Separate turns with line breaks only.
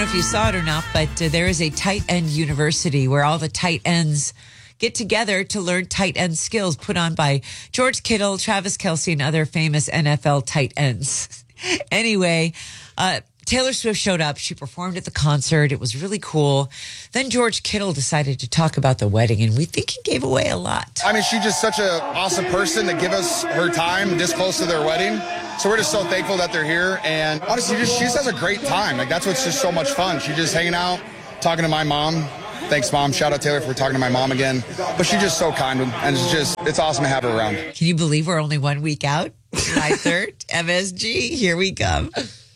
if you saw it or not, but there is a tight end university where all the tight ends get together to learn tight end skills put on by George Kittle, Travis Kelce, and other famous NFL tight ends. Anyway, Taylor Swift showed up. She performed at the concert. It was really cool. Then George Kittle decided to talk about the wedding, and we think he gave away a lot.
I mean, she's just such an awesome person to give us her time this close to their wedding. So we're just so thankful that they're here. And honestly, she just has a great time. Like, that's what's just so much fun. She's just hanging out, talking to my mom. Thanks, Mom. Shout out Taylor for talking to my mom again. But she's just so kind, and it's awesome to have her around.
Can you believe we're only 1 week out? July 3rd, MSG, here we come.